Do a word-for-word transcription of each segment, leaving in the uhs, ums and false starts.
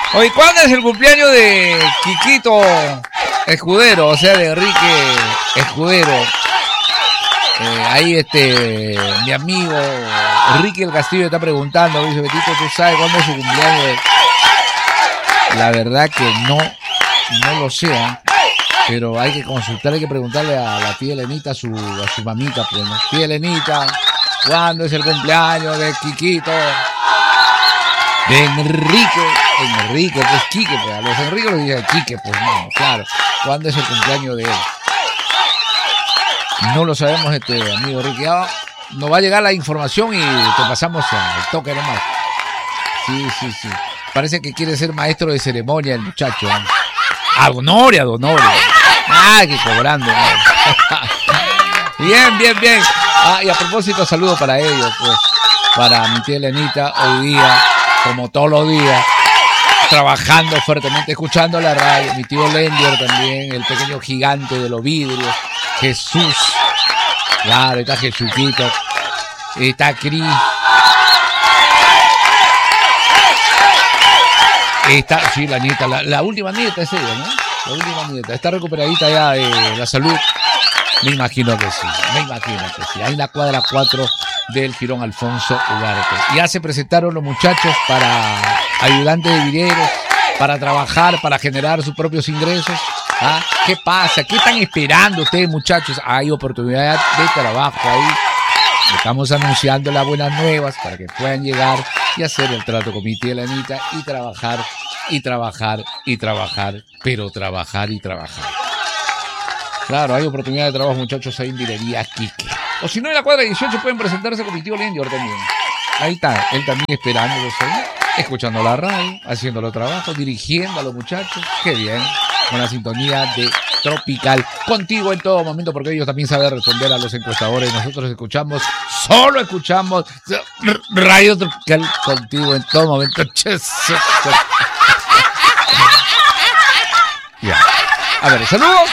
Hoy, ¿cuándo es el cumpleaños de Quiquito Escudero? O sea, de Enrique Escudero. Eh, ahí este, mi amigo Enrique el Castillo está preguntando, dice, Betito, ¿tú sabes cuándo es su cumpleaños? La verdad que no, no lo sé, ¿eh? Pero hay que consultar, hay que preguntarle a la tía Elenita, a su, a su mamita, pues, ¿no? Tía Elenita, ¿cuándo es el cumpleaños de Quiquito? De Enrique, Enrique, pues Quique, pues a los Enrique les dice Quique, pues no, claro. ¿Cuándo es el cumpleaños de él? No lo sabemos, este amigo Enrique. Ya nos va a llegar la información y te pasamos al toque nomás. Sí, sí, sí. Parece que quiere ser maestro de ceremonia el muchacho, ¿eh? A Donoria, Donoria. Ah, que cobrando, ¿no? Bien, bien, bien. Ah, y a propósito, saludos para ellos, pues. Para mi tía Elenita, hoy día, como todos los días, trabajando fuertemente, escuchando la radio. Mi tío Lendier también, el pequeño gigante de los vidrios. Jesús. Claro, está Jesuquito. Está Cris. Está, sí, la nieta, la, la última nieta es ella, ¿no? La última nieta. Está recuperadita ya de la salud. Me imagino que sí, me imagino que sí. Ahí en la cuadra cuatro del Jirón Alfonso Ugarte. Ya se presentaron los muchachos para ayudantes de videros, para trabajar, para generar sus propios ingresos. ¿Ah? ¿Qué pasa? ¿Qué están esperando ustedes, muchachos? Hay oportunidad de trabajo ahí. Estamos anunciando las buenas nuevas para que puedan llegar y hacer el trato con mi tía Elenita y trabajar, y trabajar, y trabajar, pero trabajar y trabajar. Claro, hay oportunidad de trabajo, muchachos, ahí en Vilería Quique. O si no, en la cuadra dieciocho pueden presentarse con mi tío Lendior también. Ahí está, él también esperándolos ahí, escuchando la radio, haciendo los trabajos, dirigiendo a los muchachos. Qué bien, con la sintonía de Tropical, contigo en todo momento, porque ellos también saben responder a los encuestadores. Nosotros escuchamos, solo escuchamos Radio Tropical, contigo en todo momento. Ya. A ver, saludos.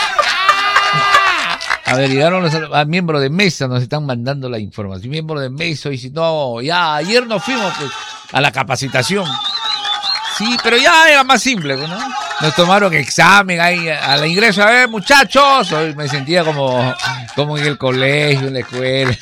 A ver, llegaron los a miembros de mesa, nos están mandando la información. Miembros de mesa, y si no, ya ayer nos fuimos pues, a la capacitación. Sí, pero ya era más simple, ¿no? Nos tomaron examen ahí al ingreso. A ver, muchachos, hoy me sentía como, como en el colegio, en la escuela.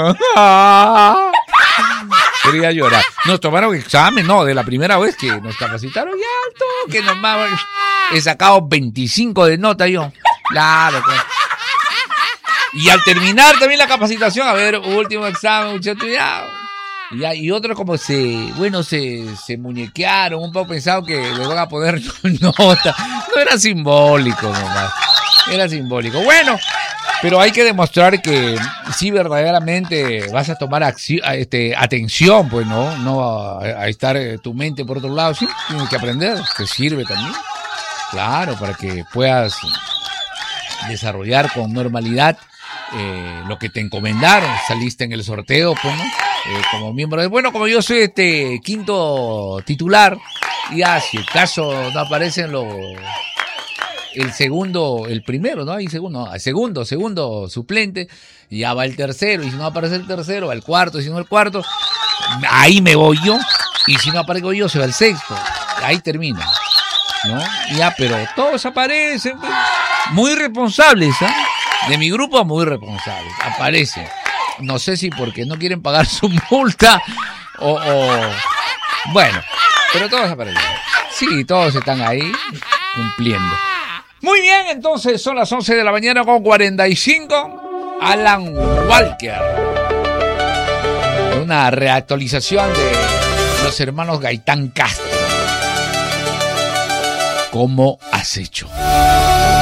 Quería llorar. Nos tomaron examen, no, de la primera vez que nos capacitaron. Ya, todo, que nomás he sacado veinticinco de nota yo. Claro, pues. Y al terminar también la capacitación, a ver, último examen, muchachos, ya. Ya, y otros como se, bueno, se, se muñequearon, un poco pensado que le van a poner nota. No era simbólico nomás, era simbólico. Bueno, pero hay que demostrar que sí verdaderamente vas a tomar acción, este, atención, pues no, no a, a estar tu mente por otro lado. Sí, tienes que aprender, te sirve también. Claro, para que puedas desarrollar con normalidad eh, lo que te encomendaron. Saliste en el sorteo, pues, ¿no? Eh, como miembro de... Bueno, como yo soy este quinto titular, ya si el caso no aparecen los... El segundo, el primero, ¿no? Hay segundo, no, el segundo, segundo suplente, ya va el tercero, y si no aparece el tercero, va el cuarto, y si no el cuarto, ahí me voy yo, y si no aparezco yo, se va el sexto, ahí termina, ¿no? Ya, pero todos aparecen, pues, muy responsables, ¿eh? De mi grupo, muy responsables, aparecen. No sé si porque no quieren pagar su multa o, o... Bueno, pero todos aparecen. Sí, todos están ahí cumpliendo. Muy bien, entonces son las once de la mañana con cuarenta y cinco. Alan Walker. Una reactualización de los hermanos Gaitán Castro. ¿Cómo has hecho?